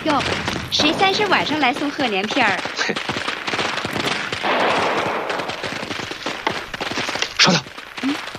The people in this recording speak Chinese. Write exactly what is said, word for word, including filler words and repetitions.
哟，谁三十晚上来送贺年片儿？ 稍等。 嗯。